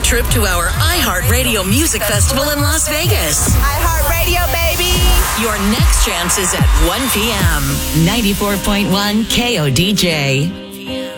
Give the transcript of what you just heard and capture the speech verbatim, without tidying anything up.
trip to our iHeartRadio Music Festival in Las Vegas. iHeartRadio, baby! Your next chance is at one p.m. ninety-four point one K O D J.